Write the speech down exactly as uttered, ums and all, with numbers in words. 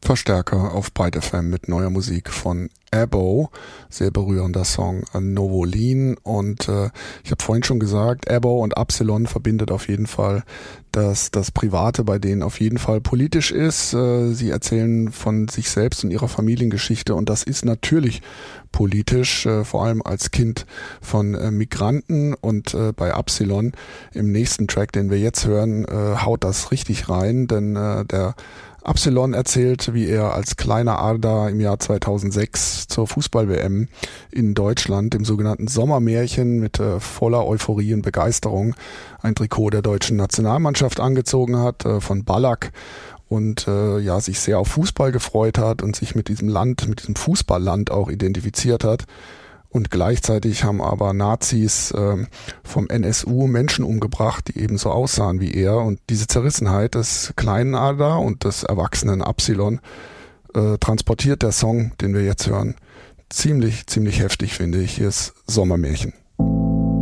Verstärker auf Byte F M mit neuer Musik von Abo, sehr berührender Song Novolin. Und äh, ich habe vorhin schon gesagt, Abo und Absilon verbindet auf jeden Fall, dass das Private bei denen auf jeden Fall politisch ist. Äh, sie erzählen von sich selbst und ihrer Familiengeschichte und das ist natürlich politisch, äh, vor allem als Kind von äh, Migranten. Und äh, bei Absilon im nächsten Track, den wir jetzt hören, äh, haut das richtig rein, denn äh, der Absilon erzählt, wie er als kleiner Arda im Jahr zweitausendsechs zur Fußball-W M in Deutschland im sogenannten Sommermärchen mit äh, voller Euphorie und Begeisterung ein Trikot der deutschen Nationalmannschaft angezogen hat, äh, von Ballack, und äh, ja sich sehr auf Fußball gefreut hat und sich mit diesem Land, mit diesem Fußballland auch identifiziert hat. Und gleichzeitig haben aber Nazis äh, vom N S U Menschen umgebracht, die ebenso aussahen wie er. Und diese Zerrissenheit des kleinen Arda und des erwachsenen Absilon äh, transportiert der Song, den wir jetzt hören, ziemlich, ziemlich heftig, finde ich. Hier ist Sommermärchen.